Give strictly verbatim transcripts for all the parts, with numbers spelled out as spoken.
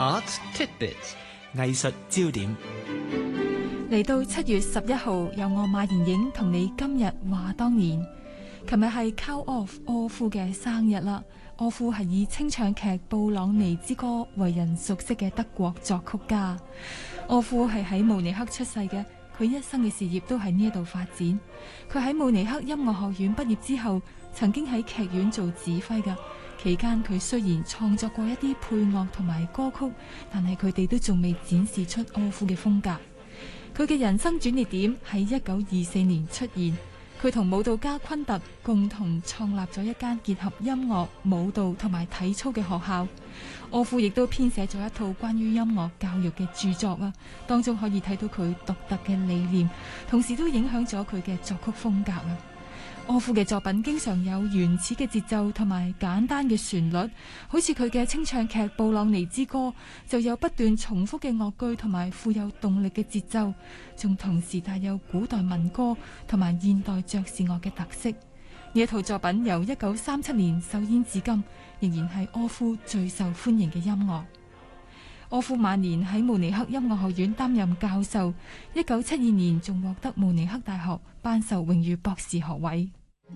Arts Tidbits 藝術焦點。 嚟到七月十一號，由我馬妍影同你今日話當年。琴日係 Karl Orff 柯夫嘅生日啦。柯夫係以清唱劇《布朗尼之歌》為人熟悉嘅德國作曲家。柯夫係喺慕尼黑出世嘅，佢一生嘅事業都喺呢一度發展。佢喺慕尼黑音樂學院畢業之後，曾經喺劇院做指揮㗎。期間佢雖然創作過一啲配樂同埋歌曲，但係佢哋都仲未展示出柯夫嘅風格。佢嘅人生轉捩點喺一九二四年出現，佢同舞蹈家昆特共同創立咗一間結合音樂、舞蹈同埋體操嘅學校。柯夫亦都編寫咗一套關於音樂教育嘅著作啊，當中可以睇到佢獨特嘅理念，同時都影響咗佢嘅作曲風格啊。柯夫嘅作品經常有原始嘅節奏同埋簡單嘅旋律，好似佢嘅清唱劇《布朗尼之歌》就有不斷重複嘅樂句同埋富有動力嘅節奏，仲同時帶有古代民歌同埋現代爵士樂嘅特色。呢一套作品由一九三七年首演至今，仍然係柯夫最受歡迎嘅音樂。柯夫晚年喺慕尼黑音樂學院擔任教授，一九七二年仲獲得慕尼黑大學頒授榮譽博士學位。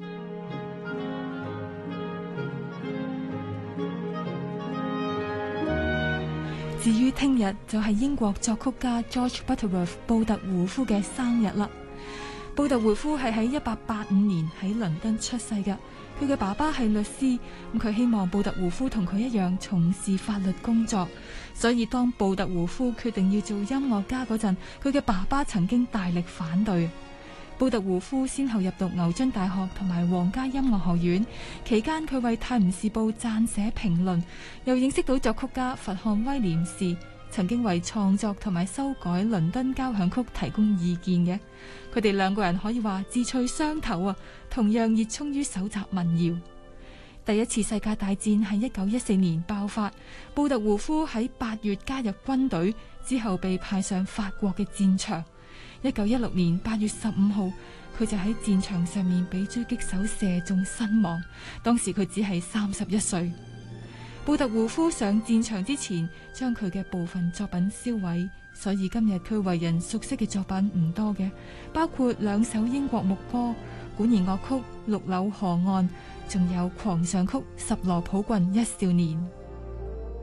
至於聽日就係英國作曲家 George Butterworth 布特胡夫嘅生日啦。布特胡夫係喺一八八五年喺倫敦出世嘅，佢嘅爸爸係律師，咁佢希望布特胡夫同佢一樣從事法律工作，所以當布特胡夫決定要做音樂家嗰陣，佢嘅爸爸曾經大力反對。布特胡夫先後入讀牛津大學同埋皇家音樂學院，期間佢為泰晤士報撰寫評論，又認識到作曲家佛漢威廉士，曾經為創作同埋修改倫敦交響曲提供意見嘅。佢哋兩個人可以話志趣相投啊，同樣熱衷於搜集民謠。第一次世界大戰喺一九一四年爆發，布特胡夫喺八月加入軍隊，之後被派上法國嘅戰場。一九一六年八月十五號，佢就喺戰場上面被狙擊手射中身亡，當時佢只係三十一歲。布特胡夫上戰場之前，將佢嘅部分作品燒毀，所以今日佢為人熟悉嘅作品唔多嘅，包括兩首英國牧歌、管弦樂曲《綠柳河岸》，仲有狂想曲《十羅普郡一少年》。